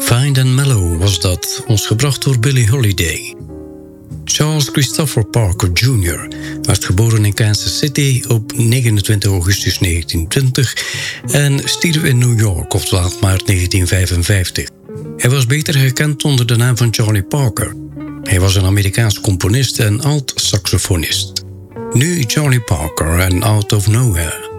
Fine and Mellow was dat, ons gebracht door Billie Holiday. Charles Christopher Parker Jr. werd geboren in Kansas City op 29 augustus 1920 en stierf in New York op 12 maart 1955. Hij was beter gekend onder de naam van Charlie Parker. Hij was een Amerikaans componist en alt-saxofonist. Nu Charlie Parker en Out of Nowhere.